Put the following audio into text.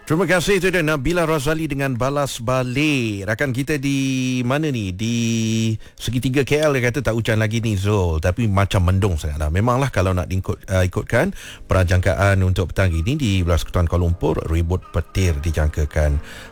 Terima kasih, itu dia Nabila Razali dengan Balas Balik. Rakan kita di mana ni? Di segitiga KL, dia kata tak hujan lagi ni Zul, tapi macam mendung sangat dah. Memanglah kalau nak ikutkan perjangkaan untuk petang ini di Persekutuan Kuala Lumpur, ribut petir dijangkakan.